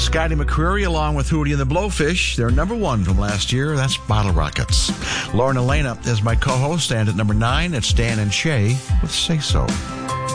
Scotty McCreery along with Hootie and the Blowfish. They're number 1 from last year. That's Bottle Rockets. Lauren Elena is my co-host. And at number 9, it's Dan and Shay with Say So.